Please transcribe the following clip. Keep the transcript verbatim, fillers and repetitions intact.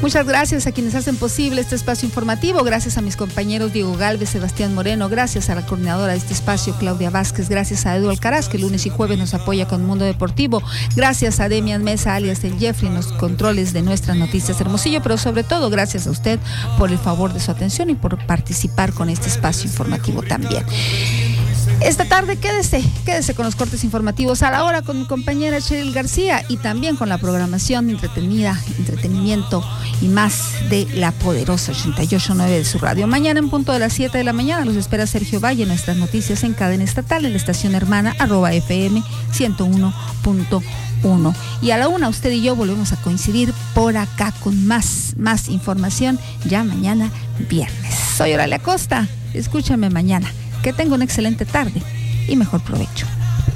Muchas gracias a quienes hacen posible este espacio informativo. Gracias a mis compañeros Diego Galvez, Sebastián Moreno. Gracias a la coordinadora de este espacio, Claudia Vázquez. Gracias a Edu Alcaraz, que lunes y jueves nos apoya con Mundo Deportivo. Gracias a Demian Mesa, alias el Jeffrey, en los controles de nuestras noticias Hermosillo. Pero sobre todo, gracias a usted por el favor de su atención y por participar con este espacio informativo también. Esta tarde quédese, quédese con los cortes informativos a la hora con mi compañera Cheryl García y también con la programación entretenida, entretenimiento y más de la poderosa ochenta y ocho punto nueve de su radio. Mañana en punto de las siete de la mañana los espera Sergio Valle en nuestras noticias en cadena estatal en la estación hermana arroba F M ciento uno punto uno. Y a la una usted y yo volvemos a coincidir por acá con más, más información ya mañana viernes. Soy Oralia Costa, escúchame mañana. Que tenga una excelente tarde y mejor provecho.